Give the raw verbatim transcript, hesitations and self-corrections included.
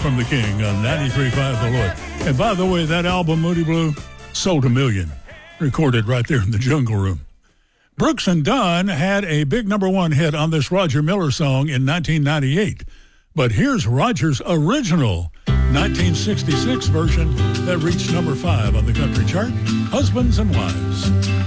from the King on ninety-three point five The Lloyd. And by the way, that album, Moody Blue, sold a million. Recorded right there in the Jungle Room. Brooks and Dunn had a big number one hit on this Roger Miller song in nineteen ninety-eight. But here's Roger's original nineteen sixty-six version that reached number five on the country chart, Husbands and Wives.